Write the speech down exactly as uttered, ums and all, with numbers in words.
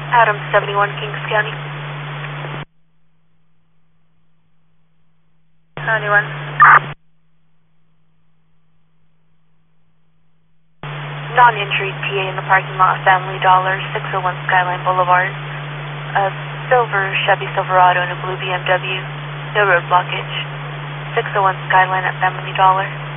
Adams seventy-one, Kings County. seventy-one. Non-injury T A in the parking lot, Family Dollar, six oh one Skyline Boulevard. A silver Chevy Silverado and a blue B M W. No road blockage. six oh one Skyline at Family Dollar.